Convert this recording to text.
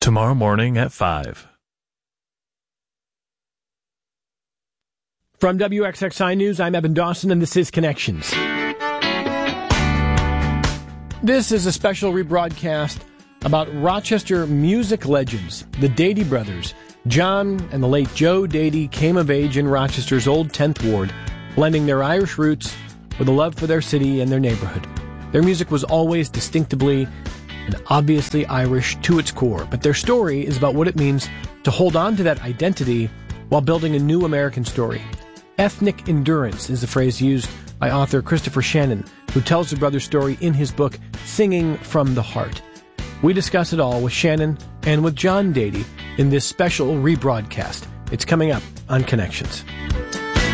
tomorrow morning at 5. From WXXI News, I'm Evan Dawson, and this is Connections. This is a special rebroadcast about Rochester music legends, the Dady brothers. John and the late Joe Dady came of age in Rochester's old 10th Ward, blending their Irish roots with a love for their city and their neighborhood. Their music was always distinctively and obviously Irish to its core, but their story is about what it means to hold on to that identity while building a new American story. Ethnic endurance is the phrase used by author Christopher Shannon, who tells the brothers' story in his book, Singing from the Heart. We discuss it all with Shannon and with John Dady in this special rebroadcast. It's coming up on Connections.